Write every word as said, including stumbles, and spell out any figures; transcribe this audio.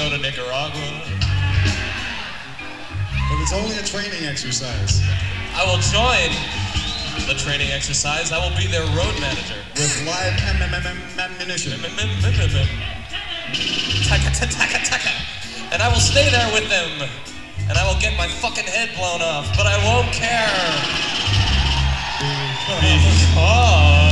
go to Nicaragua. But it's only a training exercise. I will join the training exercise. I will be their road manager. With live ammunition. Taka taka taka. And I will stay there with them. And I will get my fucking head blown off, but I won't care. Because